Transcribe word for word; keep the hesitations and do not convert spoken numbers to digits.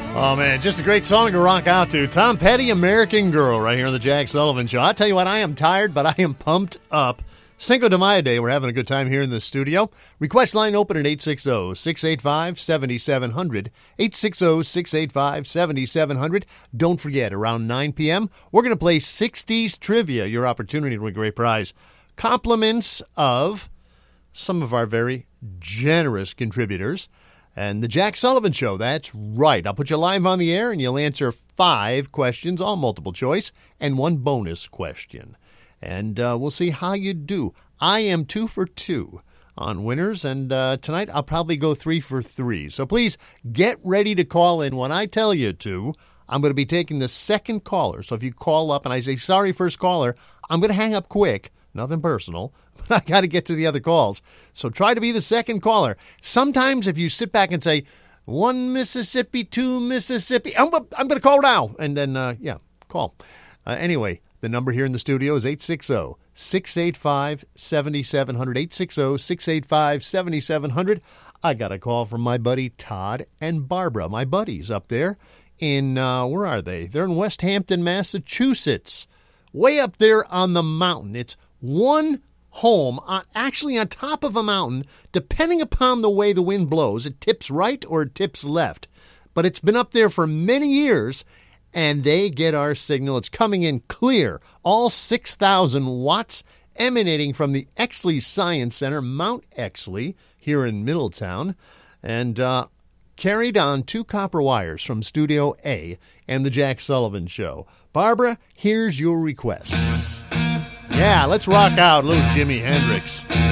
Oh, man, just a great song to rock out to. Tom Petty, American Girl, right here on the Jack Sullivan Show. I'll tell you what, I am tired, but I am pumped up. Cinco de Mayo Day, we're having a good time here in the studio. Request line open at eight six zero, six eight five, seven seven zero zero, eight six zero, six eight five, seven seven zero zero. Don't forget, around nine p.m., we're going to play sixties Trivia, your opportunity to win a great prize. Compliments of some of our very generous contributors. And the Jack Sullivan Show, that's right. I'll put you live on the air, and you'll answer five questions, all multiple choice, and one bonus question. And uh, we'll see how you do. I am two for two on winners, and uh, tonight I'll probably go three for three. So please get ready to call in when I tell you to. I'm going to be taking the second caller. So if you call up and I say, sorry, first caller, I'm going to hang up quick. Nothing personal, but I got to get to the other calls. So try to be the second caller. Sometimes if you sit back and say, one Mississippi, two Mississippi, I'm, I'm going to call now. And then, uh, yeah, call. Uh, anyway, the number here in the studio is eight six zero, six eight five, seven seven zero zero, eight six zero, six eight five, seven seven zero zero. I got a call from my buddy Todd and Barbara, my buddies up there in, uh, where are they? They're in West Hampton, Massachusetts, way up there on the mountain. It's one home, on, actually on top of a mountain, depending upon the way the wind blows. It tips right or it tips left. But it's been up there for many years, and they get our signal. It's coming in clear, all six thousand watts emanating from the Exley Science Center, Mount Exley, here in Middletown, and uh, carried on two copper wires from Studio A and the Jack Sullivan Show. Barbara, here's your request. Yeah, let's rock out a little Jimi Hendrix.